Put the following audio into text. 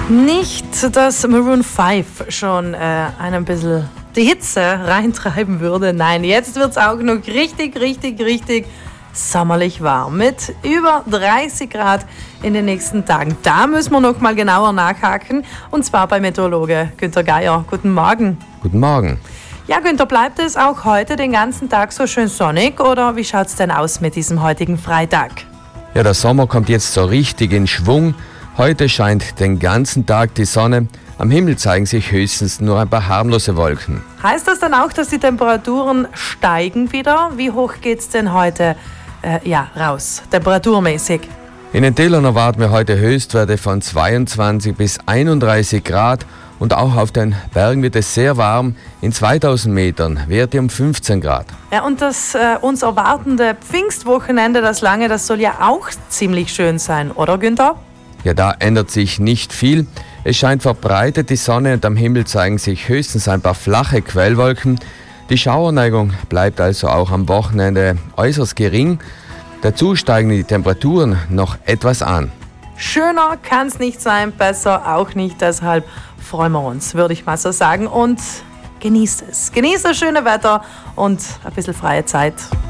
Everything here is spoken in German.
Nicht, dass Maroon 5 schon ein bisschen die Hitze reintreiben würde. Nein, jetzt wird es auch noch richtig sommerlich warm. Mit über 30 Grad in den nächsten Tagen. Da müssen wir noch mal genauer nachhaken. Und zwar bei Meteorologe Günther Geier. Guten Morgen. Guten Morgen. Ja, Günther, bleibt es auch heute den ganzen Tag so schön sonnig? Oder wie schaut es denn aus mit diesem heutigen Freitag? Ja, der Sommer kommt jetzt so richtig in Schwung. Heute scheint den ganzen Tag die Sonne. Am Himmel zeigen sich höchstens nur ein paar harmlose Wolken. Heißt das dann auch, dass die Temperaturen steigen wieder? Wie hoch geht's denn heute raus, temperaturmäßig? In den Tälern erwarten wir heute Höchstwerte von 22 bis 31 Grad und auch auf den Bergen wird es sehr warm. In 2000 Metern Werte um 15 Grad. Ja, und das uns erwartende Pfingstwochenende, das lange, das soll ja auch ziemlich schön sein, oder Günther? Ja, da ändert sich nicht viel. Es scheint verbreitet die Sonne und am Himmel zeigen sich höchstens ein paar flache Quellwolken. Die Schauerneigung bleibt also auch am Wochenende äußerst gering. Dazu steigen die Temperaturen noch etwas an. Schöner kann es nicht sein, besser auch nicht. Deshalb freuen wir uns, würde ich mal so sagen. Und genießt es. Genießt das schöne Wetter und ein bisschen freie Zeit.